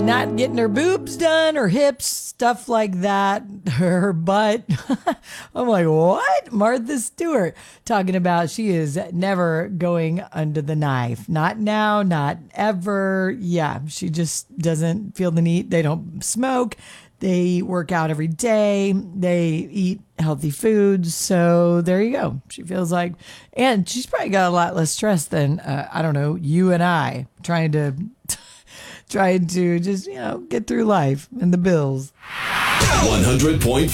not getting her boobs done, her hips, stuff like that, her butt. I'm like, what? Martha Stewart talking about she is never going under the knife. Not now, not ever. Yeah, she just doesn't feel the need. They don't smoke. They work out every day. They eat healthy foods. So there you go. She feels like, and she's probably got a lot less stress than, I don't know, you and I trying to just, get through life and the bills. 100.5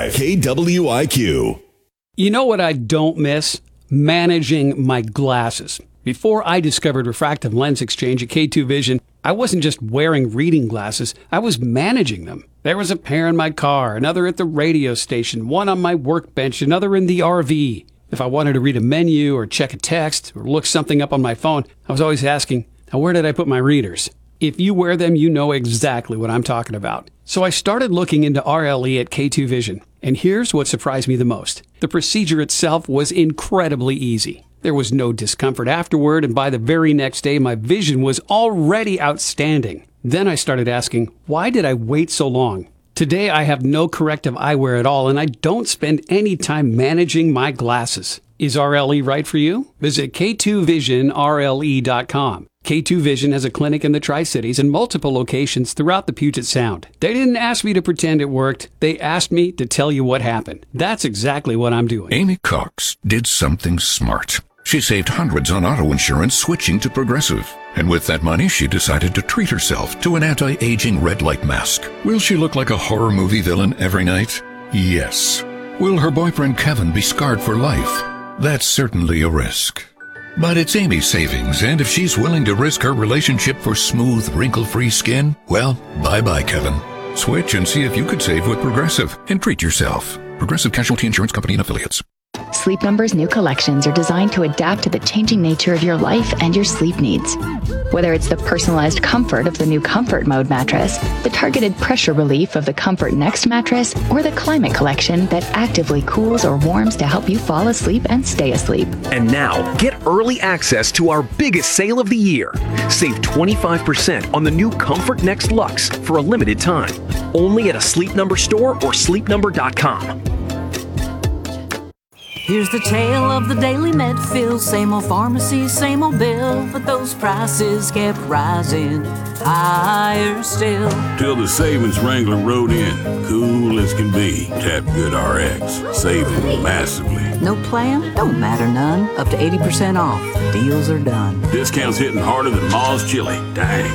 KWIQ. You know what I don't miss? Managing my glasses. Before I discovered refractive lens exchange at K2 Vision, I wasn't just wearing reading glasses, I was managing them. There was a pair in my car, another at the radio station, one on my workbench, another in the RV. If I wanted to read a menu or check a text or look something up on my phone, I was always asking, now where did I put my readers? If you wear them, you know exactly what I'm talking about. So I started looking into RLE at K2 Vision. And here's what surprised me the most. The procedure itself was incredibly easy. There was no discomfort afterward, and by the very next day, my vision was already outstanding. Then I started asking, why did I wait so long? Today, I have no corrective eyewear at all, and I don't spend any time managing my glasses. Is RLE right for you? Visit K2VisionRLE.com. K2 Vision has a clinic in the Tri-Cities and multiple locations throughout the Puget Sound. They didn't ask me to pretend it worked. They asked me to tell you what happened. That's exactly what I'm doing. Amy Cox did something smart. She saved hundreds on auto insurance switching to Progressive. And with that money, she decided to treat herself to an anti-aging red light mask. Will she look like a horror movie villain every night? Yes. Will her boyfriend Kevin be scarred for life? That's certainly a risk. But it's Amy's savings, and if she's willing to risk her relationship for smooth, wrinkle-free skin, well, bye-bye, Kevin. Switch and see if you could save with Progressive and treat yourself. Progressive Casualty Insurance Company and Affiliates. Sleep Number's new collections are designed to adapt to the changing nature of your life and your sleep needs. Whether it's the personalized comfort of the new Comfort Mode mattress, the targeted pressure relief of the Comfort Next mattress, or the Climate Collection that actively cools or warms to help you fall asleep and stay asleep. And now, get early access to our biggest sale of the year. Save 25% on the new Comfort Next Luxe for a limited time. Only at a Sleep Number store or sleepnumber.com. Here's the tale of the daily Medfield. Same old pharmacy, same old bill, but those prices kept rising higher still. Till the savings wrangler rode in, cool as can be. Tap Good RX, saving massively. No plan? Don't matter none. Up to 80% off. Deals are done. Discounts hitting harder than Ma's chili. Dang.